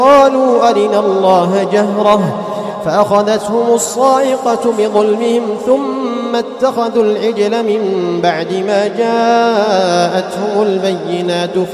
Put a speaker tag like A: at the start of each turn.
A: قالوا أرنا الله جهرة فأخذتهم الصاعقة بظلمهم ثم اتخذوا العجل من بعد ما جاءتهم البينات